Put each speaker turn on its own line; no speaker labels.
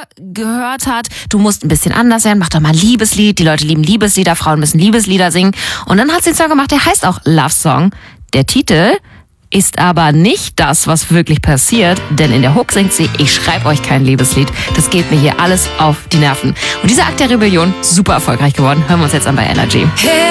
gehört hat, du musst ein bisschen anders sein, mach doch mal ein Liebeslied, die Leute lieben Liebeslieder, Frauen müssen Liebeslieder singen. Und dann hat sie einen Song gemacht, der heißt auch Love Song. Der Titel ist aber nicht das, was wirklich passiert, denn in der Hook singt sie, ich schreibe euch kein Liebeslied, das geht mir hier alles auf die Nerven. Und dieser Akt der Rebellion, super erfolgreich geworden, hören wir uns jetzt an bei Energy.